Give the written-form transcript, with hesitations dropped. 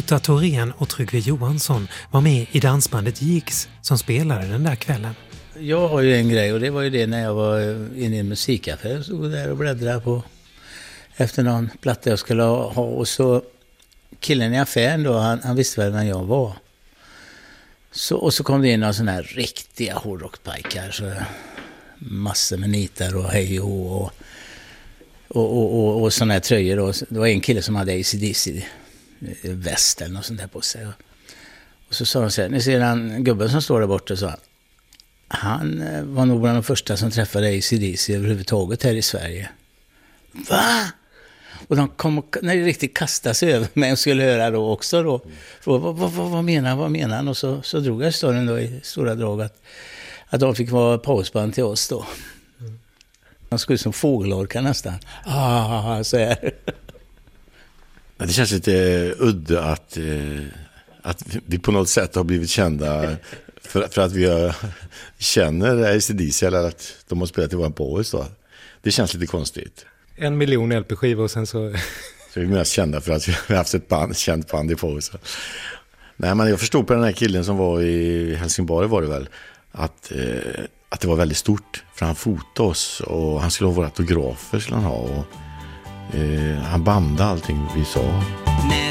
Lotta Thorén och Tryggve Johansson var med i dansbandet Jigs som spelade den där kvällen. Jag har ju en grej, och det var ju det när jag var inne i en musikaffär och stod där och bläddrade på efter någon platta jag skulle ha. Och så killen i affären då, han visste väl vem jag var. Och så kom det in några sådana här riktiga hårdrockspajkar, så massor med nitar och hej och sådana här tröjor. Och det var en kille som hade AC/DC väst eller något sånt där på sig. Och så sa de så här, ni ser den gubben som står där borta, så han var nog bland de första som träffade AC/DC överhuvudtaget här i Sverige. Va? Och de kom när det riktigt kastade sig över mig och skulle höra då också då. Vad menar han? Och så drog jag storyn då i stora drag att de fick vara pausband till oss då. De skulle som fågelorkar nästan. Så här. Det känns lite udda att vi på något sätt har blivit kända för att vi känner AC/DC eller att de har spelat i vår paus då. Det känns lite konstigt. 1 miljon LP-skivor och sen så... Så vi är mest kända för att vi har haft ett känt band i paus. Nej, men jag förstod på den här killen som var i Helsingborg var det väl att det var väldigt stort. För han fotade oss och han skulle ha våra autografer skulle han ha. Och han bandade allting vi sa.